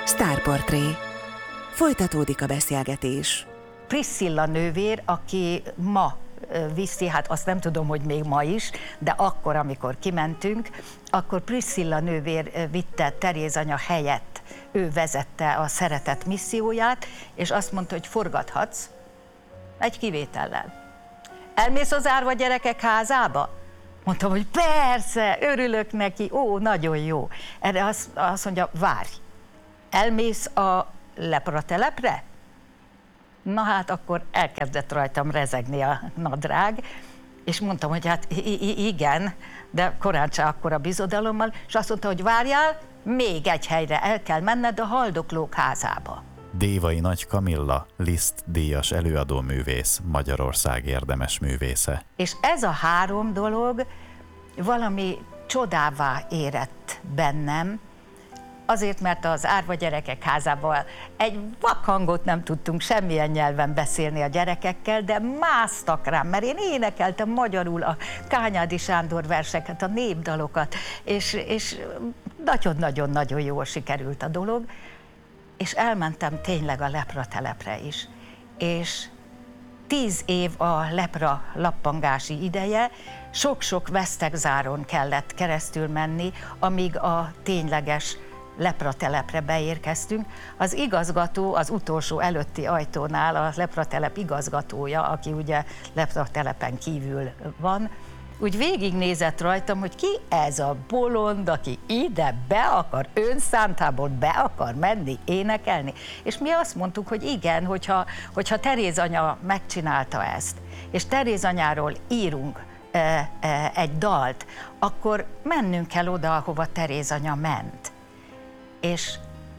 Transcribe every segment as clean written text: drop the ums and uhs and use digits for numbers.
Sztárportré. Folytatódik a beszélgetés. Priscilla nővér, aki ma viszi, hát azt nem tudom, hogy még ma is, de akkor, amikor kimentünk, akkor Priscilla nővér vitte Teréz anya helyett, ő vezette a szeretet misszióját, és azt mondta, hogy forgathatsz, egy kivétellel. Elmész az árva gyerekek házába? Mondtam, hogy persze, örülök neki, ó, nagyon jó. Erre azt mondja, várj, elmész a lepratelepre? Na hát akkor elkezdett rajtam rezegni a nadrág, és mondtam, hogy hát igen, de korán se akkora bizodalommal, és azt mondta, hogy várjál, még egy helyre el kell menned, a haldoklók házába. Dévai Nagy Kamilla, Liszt díjas előadóművész, Magyarország érdemes művésze. És ez a három dolog valami csodává érett bennem, azért, mert az árva gyerekek házával egy vakhangot nem tudtunk semmilyen nyelven beszélni a gyerekekkel, de másztak rám, mert én énekeltem magyarul a Kányádi Sándor verseket, a népdalokat, és nagyon-nagyon-nagyon jól sikerült a dolog, és elmentem tényleg a lepratelepre is, és 10 év a lepra lappangási ideje, sok-sok vesztegzáron kellett keresztül menni, amíg a tényleges lepratelepre beérkeztünk. Az igazgató az utolsó előtti ajtónál, a lepratelep igazgatója, aki ugye lepratelepen kívül van, úgy végignézett rajtam, hogy ki ez a bolond, aki ide be akar, önszántából be akar menni, énekelni. És mi azt mondtuk, hogy igen, hogyha Teréz anya megcsinálta ezt, és Teréz anyáról írunk egy dalt, akkor mennünk kell oda, ahova Teréz anya ment. És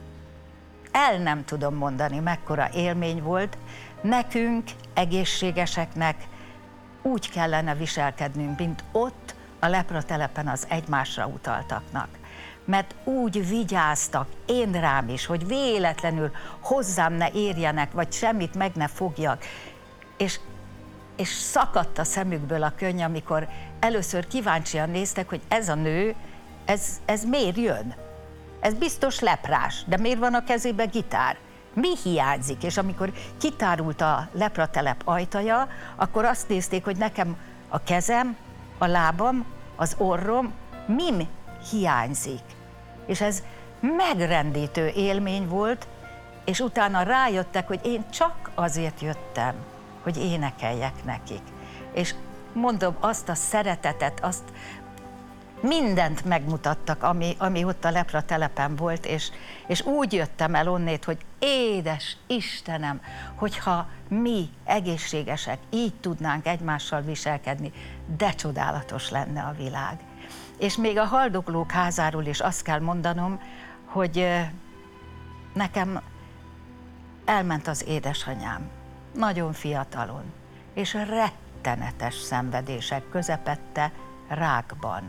el nem tudom mondani, mekkora élmény volt, nekünk, egészségeseknek úgy kellene viselkednünk, mint ott a lepratelepen az egymásra utaltaknak. Mert úgy vigyáztak, én rám is, hogy véletlenül hozzám ne érjenek, vagy semmit meg ne fogjak. És szakadt a szemükből a könny, amikor először kíváncsian néztek, hogy ez a nő, ez miért jön? Ez biztos leprás, de miért van a kezébe gitár? Mi hiányzik? És amikor kitárult a lepratelep ajtaja, akkor azt nézték, hogy nekem a kezem, a lábam, az orrom, mim hiányzik. És ez megrendítő élmény volt, és utána rájöttek, hogy én csak azért jöttem, hogy énekeljek nekik. És mondom, azt a szeretetet, azt mindent megmutattak, ami ott a lepratelepen volt, és úgy jöttem el onnét, hogy édes Istenem, hogyha mi egészségesek így tudnánk egymással viselkedni, de csodálatos lenne a világ. És még a haldoklók házáról is azt kell mondanom, hogy nekem elment az édesanyám, nagyon fiatalon, és rettenetes szenvedések közepette, rákban.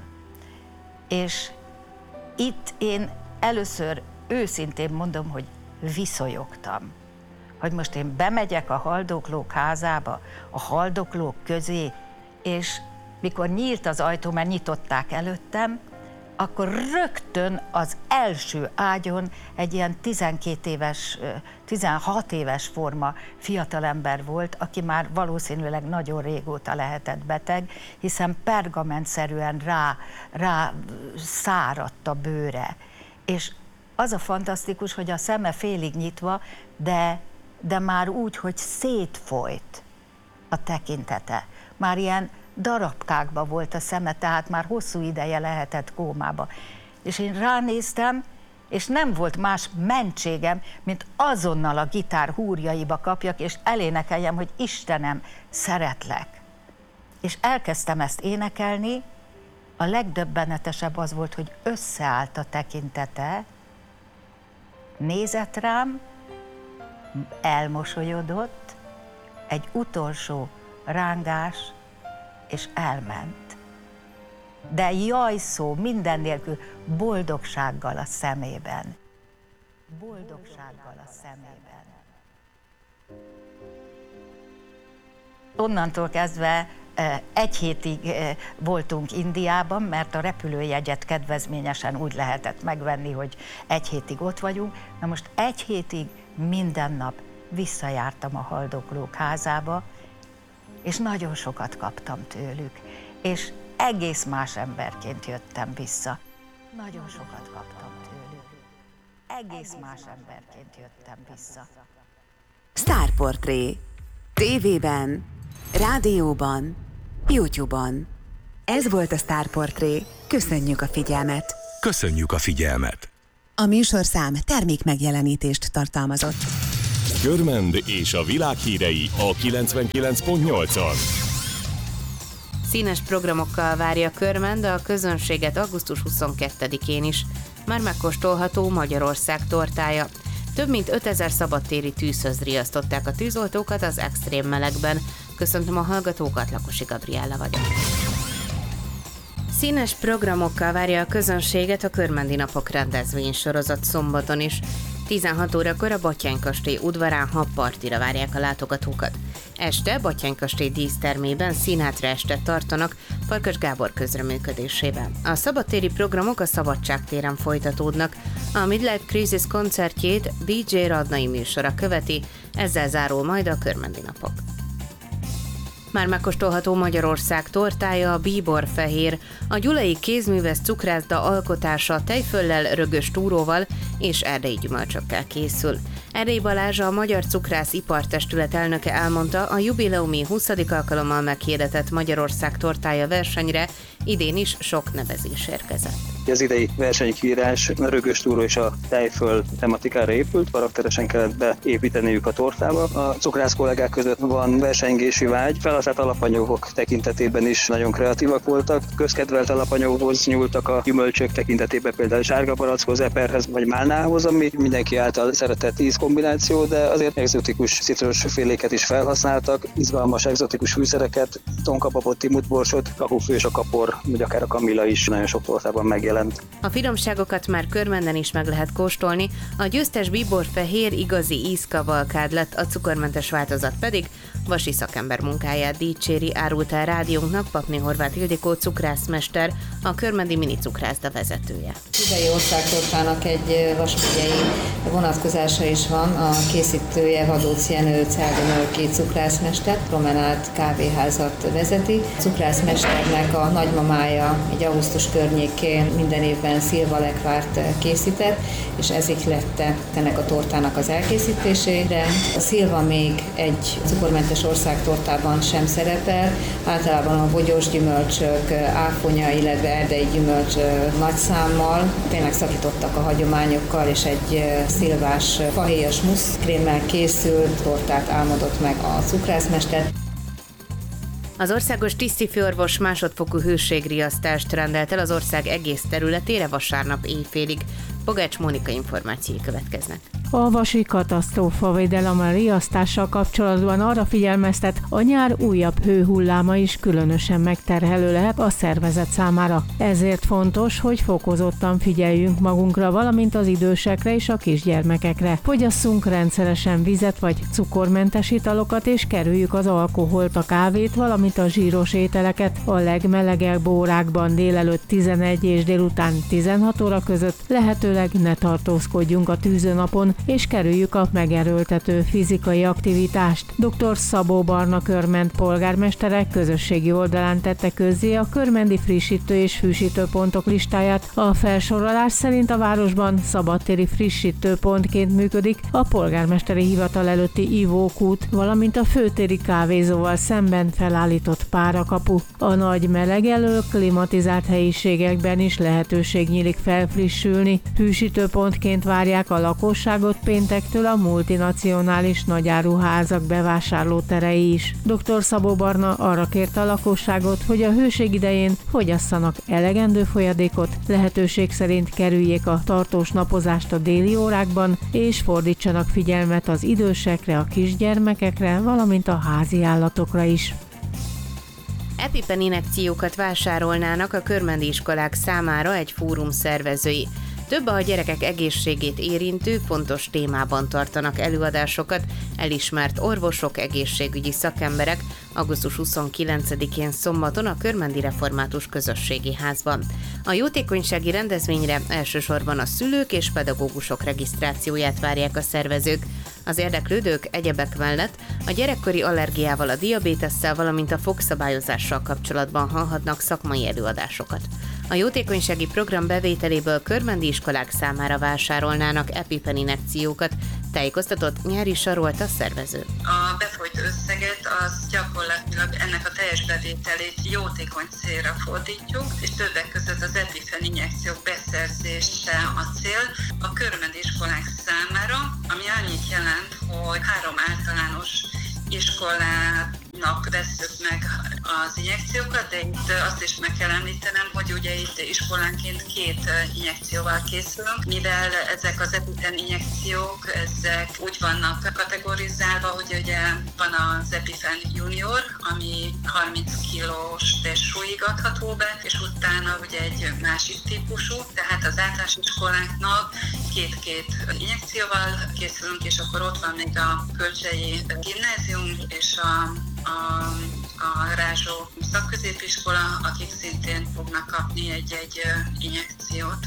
És itt én először őszintén mondom, hogy viszonyogtam, hogy most én bemegyek a haldoklók házába, a haldoklók közé, és mikor nyílt az ajtó, mert nyitották előttem, akkor rögtön az első ágyon egy ilyen 12 éves, 16 éves forma fiatalember volt, aki már valószínűleg nagyon régóta lehetett beteg, hiszen pergamentszerűen rá száradt a bőre. És az a fantasztikus, hogy a szeme félig nyitva, de már úgy, hogy szétfolyt a tekintete. Már ilyen darabkákba volt a szeme, tehát már hosszú ideje lehetett kómába. És én ránéztem, és nem volt más mentségem, mint azonnal a gitár húrjaiba kapjak, és elénekeljem, hogy Istenem, szeretlek. És elkezdtem ezt énekelni, a legdöbbenetesebb az volt, hogy összeállt a tekintete, nézett rám, elmosolyodott, egy utolsó rángás, és elment. De jajszó, minden nélkül, boldogsággal a szemében. Boldogsággal a szemében. Onnantól kezdve Egy hétig voltunk Indiában, mert a repülőjegyet kedvezményesen úgy lehetett megvenni, hogy egy hétig ott vagyunk. Na most egy hétig minden nap visszajártam a haldoklók házába, és nagyon sokat kaptam tőlük, és egész más emberként jöttem vissza. Nagyon sokat kaptam tőlük. Egész más emberként jöttem vissza. Sztárportré. TV-ben, rádióban, YouTube-on. Ez volt a Sztárportré. Köszönjük a figyelmet! Köszönjük a figyelmet! A műsorszám termékmegjelenítést tartalmazott. Körmend és a világ hírei a 99.8-on. Színes programokkal várja Körmend a közönséget augusztus 22-én is. Már megkóstolható Magyarország tortája. Több mint 5000 szabadtéri tűzhöz riasztották a tűzoltókat az extrém melegben. Köszöntöm a hallgatókat, Lakosi Gabriella vagyok. Színes programokkal várja a közönséget a Körmendi Napok rendezvénysorozat szombaton is. 16 órakor a Batthyány-kastély udvarán habpartira várják a látogatókat. Este Batthyány-kastély dísztermében színhátra estet tartanak Farkas Gábor közreműködésével. A szabadtéri programok a Szabadságtéren folytatódnak. A Midlife Crisis koncertjét DJ Radnai műsora követi, ezzel zárul majd a Körmendi Napok. Már megkóstolható Magyarország tortája, a bíborfehér, a gyulai kézműves cukrászda alkotása tejföllel, rögös túróval és erdélyi gyümölcsökkel készül. Erdélyi Balázs, a Magyar Cukrász Ipartestület elnöke elmondta, a jubileumi 20. alkalommal meghirdetett Magyarország tortája versenyre idén is sok nevezés érkezett. Az idei versenykírás a rögös túró és a tejföl tematikára épült, karakteresen kellett beépíteniük a tortába. A cukrász kollégák között van versengési vágy, felhasznált alapanyagok tekintetében is nagyon kreatívak voltak. Közkedvelt alapanyaghoz nyúltak a gyümölcsök tekintetében, például sárga barackhoz, eperhez vagy málnához, ami mindenki által szeretett ízkombináció, de azért egzotikus citrusféléket is felhasználtak, izgalmas egzotikus fűszereket, tonkapapot, timutborsot, kakufő és a kapor, vagy akár a kamilla is nagyon sok tortában megjelent. A finomságokat már Körmenden is meg lehet kóstolni, a győztes bíborfehér igazi ízkavalkád lett, a cukormentes változat pedig vasi szakember munkáját dicséri, árult el rádiónknak Papné Horváth Ildikó cukrászmester, a körmendi mini cukrászda vezetője. Idei országtortának egy vasmegyei vonatkozása is van, a készítője Vadóc Jenő Celdomölki cukrászmester, Promenád kávéházat vezeti. A cukrászmesternek a nagymamája egy augusztus környékén minden évben szilvalekvárt készített, és ez ihlette ennek a tortának az elkészítésére. A szilva még egy cukormentes országtortában sem szerepel, általában a bogyós gyümölcsök, áfonya, illetve erdei gyümölcs nagy számmal tényleg szakítottak a hagyományokkal, és egy szilvás fahéjas muszkrémmel készült tortát álmodott meg a cukrászmester. Az országos tisztifőorvos másodfokú hőségriasztást rendelt el az ország egész területére vasárnap éjfélig. Pogács Mónika információi következnek. A vasi katasztrófavédelem a riasztással kapcsolatban arra figyelmeztet, a nyár újabb hőhulláma is különösen megterhelő lehet a szervezet számára. Ezért fontos, hogy fokozottan figyeljünk magunkra, valamint az idősekre és a kisgyermekekre. Fogyasszunk rendszeresen vizet vagy cukormentes italokat, és kerüljük az alkoholt, a kávét, valamint a zsíros ételeket. A legmelegebb órákban délelőtt 11 és délután 16 óra között lehetőleg ne tartózkodjunk a tűzőnapon, és kerüljük a megerőltető fizikai aktivitást. Dr. Szabó Barna Körmend polgármestere közösségi oldalán tette közzé a körmendi frissítő és fűsítőpontok listáját. A felsorolás szerint a városban szabadtéri frissítőpontként működik a polgármesteri hivatal előtti ivókút, valamint a főtéri kávézóval szemben felállított párakapu. A nagy meleg elől klimatizált helyiségekben is lehetőség nyílik felfrissülni. Fűsítőpontként várják a lakosságot péntektől a multinacionális nagyáruházak bevásárlóterei is. Dr. Szabó Barna arra kérte a lakosságot, hogy a hőség idején fogyasszanak elegendő folyadékot, lehetőség szerint kerüljék a tartós napozást a déli órákban, és fordítsanak figyelmet az idősekre, a kisgyermekekre, valamint a házi állatokra is. EpiPen injekciókat vásárolnának a körmendi iskolák számára egy fórum szervezői. Több a gyerekek egészségét érintő, fontos témában tartanak előadásokat elismert orvosok, egészségügyi szakemberek augusztus 29-én szombaton a Körmendi Református Közösségi Házban. A jótékonysági rendezvényre elsősorban a szülők és pedagógusok regisztrációját várják a szervezők. Az érdeklődők egyebek mellett a gyerekkori allergiával, a diabétesszel, valamint a fogszabályozással kapcsolatban hallhatnak szakmai előadásokat. A jótékonysági program bevételéből körmendi iskolák számára vásárolnának EpiPen injekciókat, tájékoztatott Nyári Sarolt a szervező. A befolyt összeget az gyakorlatilag ennek a teljes bevételét jótékony célra fordítjuk, és többek között az EpiPen injekciók beszerzése a cél a körmendi iskolák számára, ami annyit jelent, hogy 3 általános iskolának vesszük meg az injekciókat, de itt azt is meg kell említenem, hogy ugye itt iskolánként 2 injekcióval készülünk, mivel ezek az EpiPen injekciók, ezek úgy vannak kategorizálva, hogy ugye van az EpiPen Junior, ami 30 kilós testsúlyig adható be, és utána ugye egy másik típusú, tehát az általános iskoláknak 2 injekcióval készülünk, és akkor ott van még a Kölcsei Gimnázium és a Rázsó szakközépiskola, akik szintén fognak kapni egy injekciót.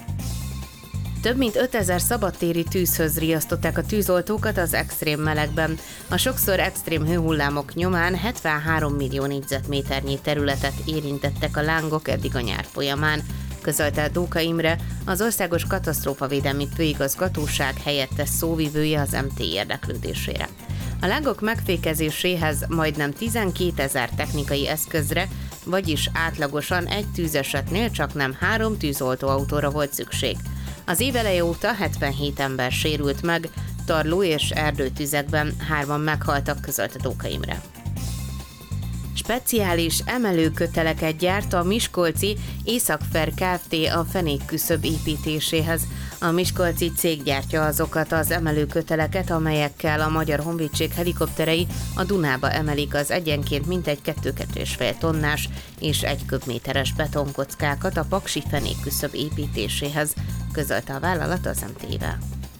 Több mint 5000 szabadtéri tűzhöz riasztották a tűzoltókat az extrém melegben. A sokszor extrém hőhullámok nyomán 73 millió négyzetméternyi területet érintettek a lángok eddig a nyár folyamán, közölte Dóka Imre, az Országos Katasztrófavédelmi Főigazgatóság helyettes szóvivője az MT érdeklődésére. A lángok megfékezéséhez majdnem 12 000 technikai eszközre, vagyis átlagosan egy tűzesetnél csaknem 3 tűzoltóautóra volt szükség. Az év eleje óta 77 ember sérült meg, tarló és erdőtüzekben 3-an meghaltak, közölte Dóka Imre. Speciális emelőköteleket gyárt a miskolci Északfer Kft. A fenékküszöb építéséhez. A miskolci cég gyártja azokat az emelőköteleket, amelyekkel a Magyar Honvédség helikopterei a Dunába emelik az egyenként mintegy 2,5 tonnás és 1 köbméteres betonkockákat a paksi fenékküszöb építéséhez, közölte a vállalat az MT-vel.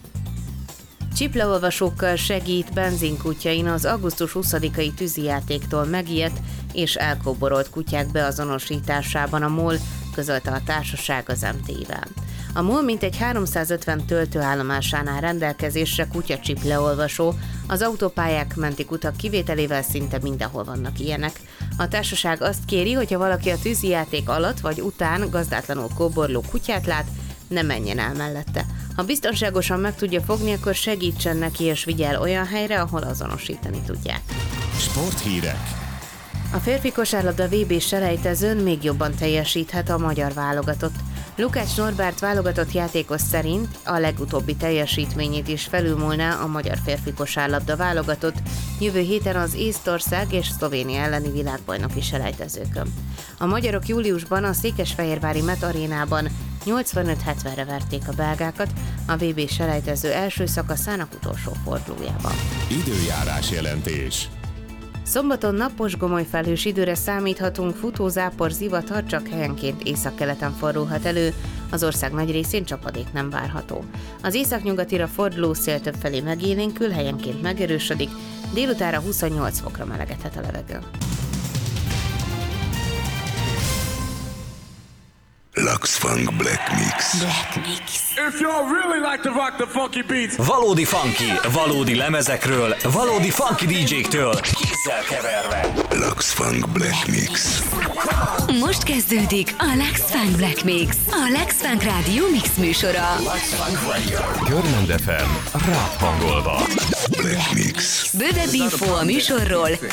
Csiplaolvasókkal segít benzinkútjain az augusztus 20-ai tűzijátéktól megijedt és elkoborolt kutyák beazonosításában a MOL, közölte a társaság az MT-vel. A MOL mintegy 350 töltőállomásánál rendelkezésre kutyacsiplaolvasó, az autópályák menti utak kivételével szinte mindenhol vannak ilyenek. A társaság azt kéri, hogyha valaki a tűzijáték alatt vagy után gazdátlanul kóborló kutyát lát, ne menjen el mellette. Ha biztonságosan meg tudja fogni, akkor segítsen neki és vigyel olyan helyre, ahol azonosítani tudják. Sporthírek. A férfi kosárlabda VB selejtezőn még jobban teljesíthet a magyar válogatott. Lukács Norbert válogatott játékos szerint a legutóbbi teljesítményét is felülmúlná a magyar férfi kosárlabda válogatott jövő héten az Észtország és Szlovénia elleni világbajnoki selejtezőkön. A magyarok júliusban a székesfehérvári Met Arénában 85-70-re verték a belgákat a VB selejtező első szakaszának utolsó fordulójában. Időjárás jelentés. Szombaton napos, gomoly felhős időre számíthatunk, futó, zápor, zivatar, csak helyenként északkeleten fordulhat elő, az ország nagy részén csapadék nem várható. Az északnyugatira forduló szél többfelé megélénkül, helyenként megerősödik, délutára 28 fokra melegedhet a levegő. Lux Funk Black Mix. If y'all really like to rock the funky beats. Valódi funky, valódi lemezekről, valódi funky DJ-któl, kézzel keverve. Lux Funk Black Mix. Most kezdődik a Lux Funk Black Mix, a Lux Funk Rádió mix műsora. Körmend FM, ráp hangolva. Black Mix. Bővebb info a műsorról